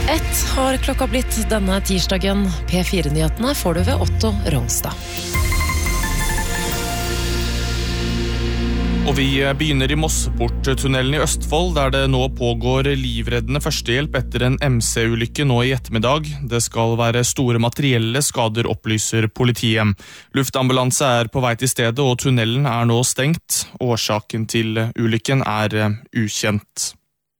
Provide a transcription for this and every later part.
1 har klokka blitt denne tirsdagen. P4-nyhetene får du ved Otto Rongstad. Og vi begynner i Mosseporttunnelen i Østfold, der det nå pågår livreddende førstehjelp etter en MC-ulykke nå i ettermiddag. Det skal være store materielle skader, opplyser politiet. Luftambulanse er på vei til stedet, og tunnelen er nå stengt. Årsaken til ulykken er ukjent.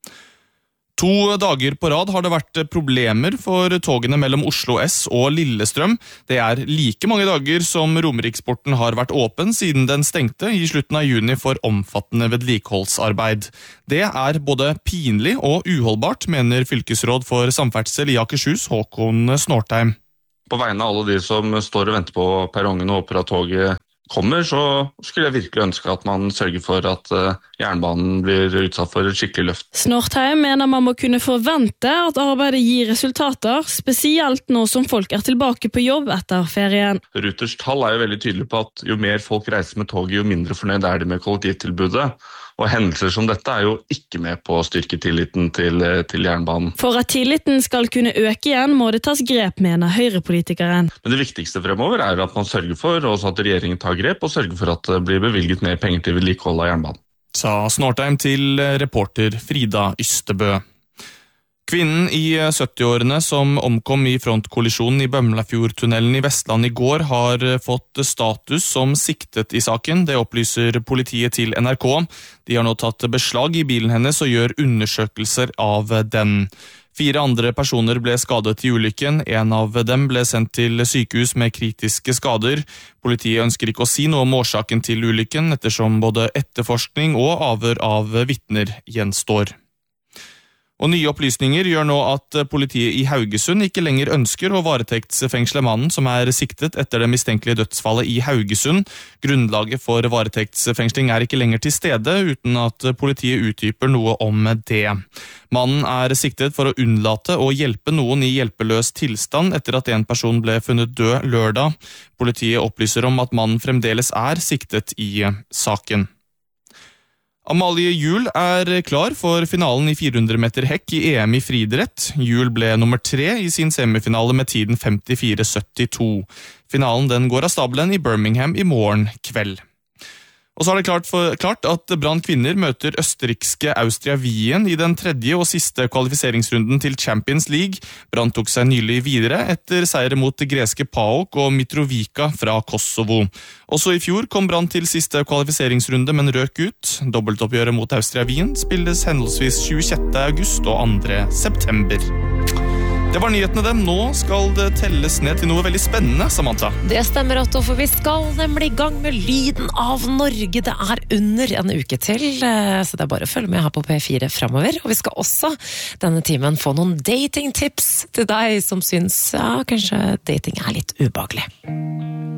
2 dager på rad har det vært problemer for togene mellom Oslo S og Lillestrøm. Det er like mange dager som Romeriksporten har vært åpen siden den stengte i slutten av juni for omfattende vedlikeholdsarbeid. Det er både pinlig og uholdbart, mener fylkesråd for samferdsel i Akershus, Håkon Snortheim. På vegne av alle de som står og venter på perrongen og håper at toget kommer, så skulle jeg virkelig ønske at man sørger for at jernbanen blir utsatt for et skikkelig løft. Snortheim mener man må kunne forvente at arbeidet gir resultater, spesielt nå som folk er tilbake på jobb etter ferien. Ruters tall er jo veldig tydelig på at jo mer folk reiser med toget, jo mindre fornøyd er de med kollektivtilbudet. Og hendelser som dette er jo ikke med på å styrke tilliten til jernbanen. For at tilliten skal kunne øke igjen, må det tas grep, mener Høyre-politikeren. Men det viktigste fremover er at man sørger for, også at regjeringen tar grep, og sørger for at det blir bevilget mer penger til vedlikehold av jernbanen. Sa Snortheim til reporter Frida Ystebø. Kvinnen i 70-årene som omkom i frontkollisjonen i Bømlafjordtunnelen i Vestland i går har fått status som siktet i saken. Det opplyser politiet til NRK. De har nå tatt beslag i bilen hennes og gjør undersøkelser av den. 4 andre personer ble skadet i ulykken. En av dem ble sendt til sykehus med kritiske skader. Politiet ønsker ikke å si noe om årsaken til ulykken, ettersom både etterforskning og avhør av vitner gjenstår. Og nye opplysninger gjør nå at politiet i Haugesund ikke lenger ønsker å varetektsfengsle mannen som er siktet etter det mistenkelige dødsfallet i Haugesund. Grunnlaget for varetektsfengsling er ikke lenger til stede, uten at politiet utdyper noe om det. Mannen er siktet for å unnlate å hjelpe noen i hjelpeløs tilstand etter at en person ble funnet død lørdag. Politiet opplyser om at mannen fremdeles er siktet i saken. Amalie Juel er klar for finalen i 400 meter hekk i EM i friidrett. Juel ble nummer 3 i sin semifinale med tiden 54,72. Finalen den går av stabelen i Birmingham i morgen kveld. Og så er det klart at Brann kvinner møter østerrikske Austria Wien i den 3. og siste kvalifiseringsrunden til Champions League. Brann tok seg nylig videre etter seier mot greske PAOK og Mitrovica fra Kosovo. Også i fjor kom Brann til siste kvalifiseringsrunde, men røk ut. Dobbeltoppgjøret mot Austria Wien spilles henholdsvis 26. august og 2. september. Det var nyhetene dem. Nå skal det telles ned til noe veldig spennende, Samantha. Det stemmer, Otto, for vi skal nemlig i gang med Lyden av Norge. Det er under en uke til, så det er bare å følge med her på P4 fremover. Og vi skal også denne timen få noen datingtips til deg som syns kanskje dating er litt ubehagelig.